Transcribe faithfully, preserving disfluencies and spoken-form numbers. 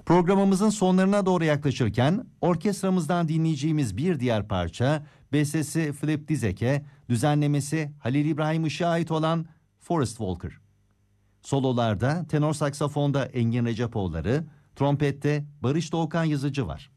Programımızın sonlarına doğru yaklaşırken orkestramızdan dinleyeceğimiz bir diğer parça bestesi Philip Dizek'e, düzenlemesi Halil İbrahim Işık'a ait olan Forest Walker. Sololarda tenor saksafonda Engin Recepoğulları, trompette Barış Doğukan Yazıcı var.